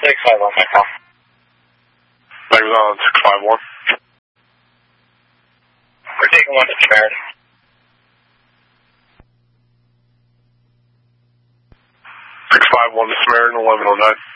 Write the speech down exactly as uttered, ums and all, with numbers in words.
six five one, my call. Thanks on six five one. We're taking one to Samaritan. six five one to Samaritan, eleven oh nine.